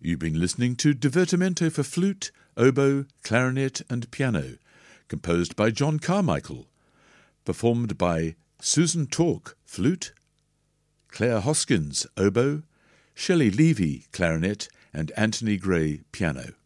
You've been listening to Divertimento for flute, oboe, clarinet and piano, composed by John Carmichael, performed by Susan Tork, flute, Claire Hoskins, oboe, Shelley Levy, clarinet and Anthony Gray, piano.